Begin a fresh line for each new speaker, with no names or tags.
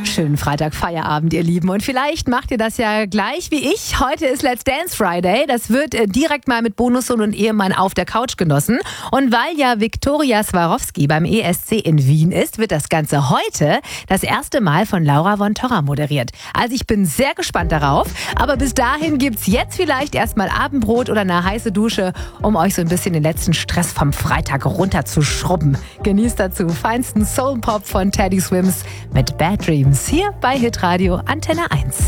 Schönen Freitag-Feierabend, ihr Lieben. Und vielleicht macht ihr das ja gleich wie ich. Heute ist Let's Dance Friday. Das wird direkt mal mit Bonussohn und Ehemann auf der Couch genossen. Und weil ja Viktoria Swarovski beim ESC in Wien ist, wird das Ganze heute das erste Mal von Laura von Torra moderiert. Also ich bin sehr gespannt darauf. Aber bis dahin gibt's jetzt vielleicht erstmal Abendbrot oder eine heiße Dusche, um euch so ein bisschen den letzten Stress vom Freitag runterzuschrubben. Genießt dazu feinsten Soul Pop von Teddy Swims mit Bad Dreams hier bei Hitradio Antenne 1.